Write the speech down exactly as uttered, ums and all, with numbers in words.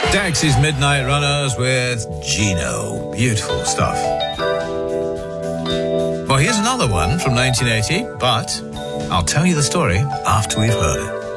Dax's Midnight Runners with Gino. Beautiful stuff. Well, here's another one from nineteen eighty, but I'll tell you the story after we've heard it.